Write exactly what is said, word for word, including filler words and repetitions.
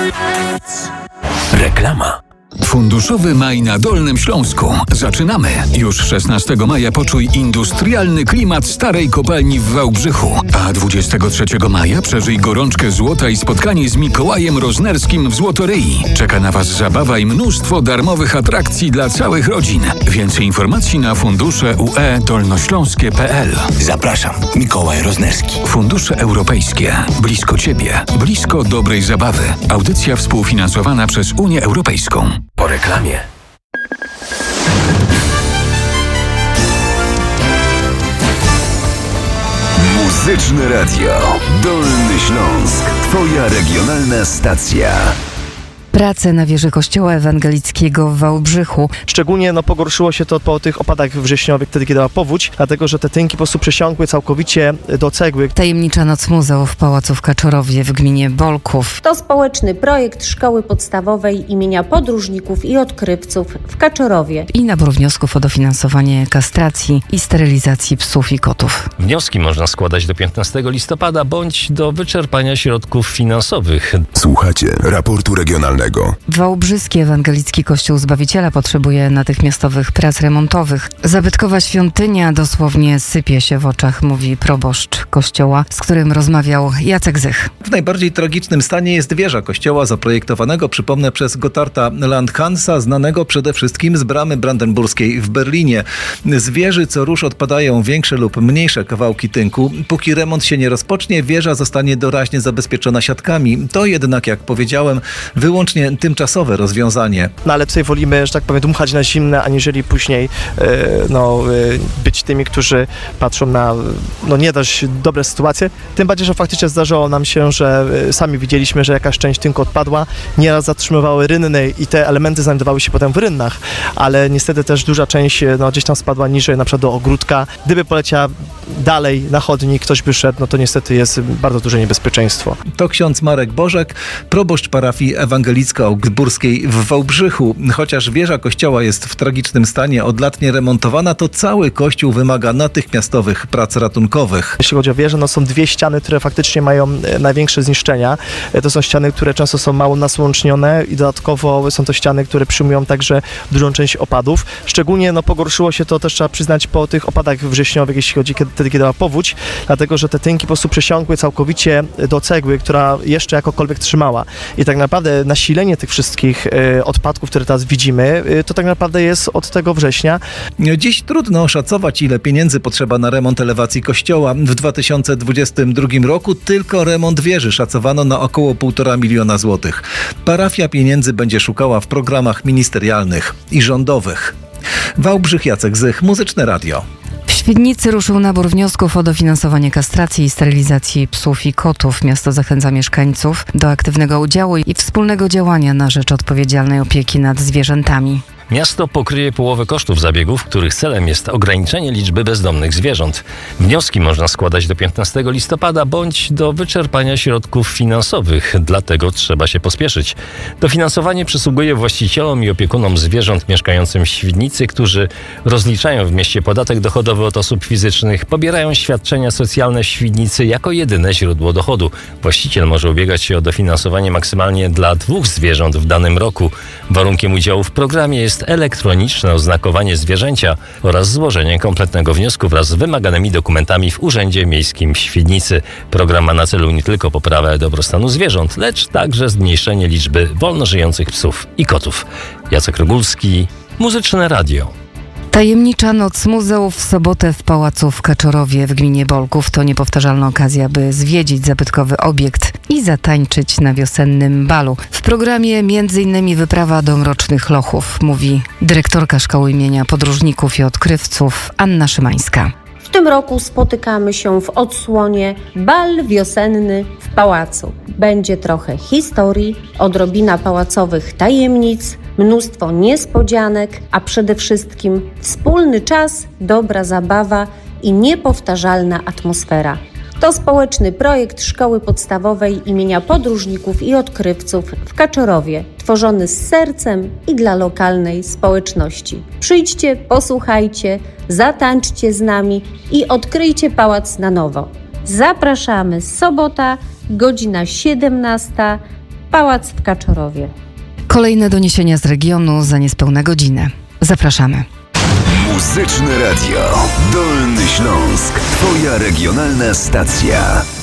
Reklama. Funduszowy Maj na Dolnym Śląsku. Zaczynamy! Już szesnastego maja poczuj industrialny klimat starej kopalni w Wałbrzychu. A dwudziestego trzeciego maja przeżyj gorączkę złota i spotkanie z Mikołajem Roznerskim w Złotoryi. Czeka na Was zabawa i mnóstwo darmowych atrakcji dla całych rodzin. Więcej informacji na fundusze u e dolnośląskie kropka p l. Zapraszam, Mikołaj Roznerski. Fundusze Europejskie. Blisko Ciebie. Blisko dobrej zabawy. Audycja współfinansowana przez Unię Europejską. Po reklamie. Muzyczne Radio. Dolny Śląsk. Twoja regionalna stacja. Prace na wieży kościoła ewangelickiego w Wałbrzychu. Szczególnie no, pogorszyło się to po tych opadach wrześniowych, wtedy kiedy była powódź, dlatego że te tynki po prostu przesiąkły całkowicie do cegły. Tajemnicza noc muzeów w Pałacu w Kaczorowie w gminie Bolków. To społeczny projekt Szkoły Podstawowej imienia Podróżników i Odkrywców w Kaczorowie. I nabór wniosków o dofinansowanie kastracji i sterylizacji psów i kotów. Wnioski można składać do piętnastego listopada bądź do wyczerpania środków finansowych. Słuchacie raportu regionalnego. Wałbrzyski Ewangelicki Kościół Zbawiciela potrzebuje natychmiastowych prac remontowych. Zabytkowa świątynia dosłownie sypie się w oczach, mówi proboszcz kościoła, z którym rozmawiał Jacek Zych. W najbardziej tragicznym stanie jest wieża kościoła zaprojektowanego, przypomnę, przez Gottarda Landhansa, znanego przede wszystkim z bramy brandenburskiej w Berlinie. Z wieży co rusz odpadają większe lub mniejsze kawałki tynku. Póki remont się nie rozpocznie, wieża zostanie doraźnie zabezpieczona siatkami. To jednak, jak powiedziałem, wyłącznie tymczasowe rozwiązanie. No ale tutaj wolimy, że tak powiem, dmuchać na zimne, aniżeli później e, no, e, być tymi, którzy patrzą na no, nie dość dobre sytuacje. Tym bardziej, że faktycznie zdarzyło nam się, że e, sami widzieliśmy, że jakaś część tynku odpadła. Nieraz zatrzymywały rynny i te elementy znajdowały się potem w rynnach, ale niestety też duża część no, gdzieś tam spadła niżej, na przykład do ogródka. Gdyby poleciała dalej na chodnik, ktoś by szedł, no to niestety jest bardzo duże niebezpieczeństwo. To ksiądz Marek Bożek, proboszcz parafii ewangelicko-augsburskiej w Wałbrzychu. Chociaż wieża kościoła jest w tragicznym stanie, od lat nie remontowana, to cały kościół wymaga natychmiastowych prac ratunkowych. Jeśli chodzi o wieżę, no są dwie ściany, które faktycznie mają największe zniszczenia. To są ściany, które często są mało nasłonecznione i dodatkowo są to ściany, które przyjmują także dużą część opadów. Szczególnie no, pogorszyło się to też, trzeba przyznać, po tych opadach wrześniowych, jeśli chodzi kiedy, wtedy, kiedy była powódź, dlatego że te tynki po prostu przesiąkły całkowicie do cegły, która jeszcze jakokolwiek trzymała. I tak naprawdę nasilenie tych wszystkich y, odpadków, które teraz widzimy, y, to tak naprawdę jest od tego września. Dziś trudno oszacować, ile pieniędzy potrzeba na remont elewacji kościoła. W dwa tysiące dwudziestym drugim roku tylko remont wieży szacowano na około półtora miliona złotych. Parafia pieniędzy będzie szukała w programach ministerialnych i rządowych. Wałbrzych, Jacek Zych, Muzyczne Radio. W Świdnicy ruszył nabór wniosków o dofinansowanie kastracji i sterylizacji psów i kotów. Miasto zachęca mieszkańców do aktywnego udziału i wspólnego działania na rzecz odpowiedzialnej opieki nad zwierzętami. Miasto pokryje połowę kosztów zabiegów, których celem jest ograniczenie liczby bezdomnych zwierząt. Wnioski można składać do piętnastego listopada bądź do wyczerpania środków finansowych, dlatego trzeba się pospieszyć. Dofinansowanie przysługuje właścicielom i opiekunom zwierząt mieszkającym w Świdnicy, którzy rozliczają w mieście podatek dochodowy od osób fizycznych, pobierają świadczenia socjalne w Świdnicy jako jedyne źródło dochodu. Właściciel może ubiegać się o dofinansowanie maksymalnie dla dwóch zwierząt w danym roku. Warunkiem udziału w programie jest elektroniczne oznakowanie zwierzęcia oraz złożenie kompletnego wniosku wraz z wymaganymi dokumentami w Urzędzie Miejskim w Świdnicy. Program ma na celu nie tylko poprawę dobrostanu zwierząt, lecz także zmniejszenie liczby wolno żyjących psów i kotów. Jacek Rogulski, Muzyczne Radio. Tajemnicza noc muzeów w sobotę w Pałacu w Kaczorowie w gminie Bolków to niepowtarzalna okazja, by zwiedzić zabytkowy obiekt i zatańczyć na wiosennym balu. W programie między innymi wyprawa do Mrocznych Lochów, mówi dyrektorka Szkoły imienia Podróżników i Odkrywców Anna Szymańska. W tym roku spotykamy się w odsłonie Bal wiosenny w Pałacu. Będzie trochę historii, odrobina pałacowych tajemnic, mnóstwo niespodzianek, a przede wszystkim wspólny czas, dobra zabawa i niepowtarzalna atmosfera. To społeczny projekt Szkoły Podstawowej imienia Podróżników i Odkrywców w Kaczorowie, tworzony z sercem i dla lokalnej społeczności. Przyjdźcie, posłuchajcie, zatańczcie z nami i odkryjcie pałac na nowo. Zapraszamy, sobota, godzina siedemnasta, Pałac w Kaczorowie. Kolejne doniesienia z regionu za niespełna godzinę. Zapraszamy. Muzyczne Radio. Dolny Śląsk. Twoja regionalna stacja.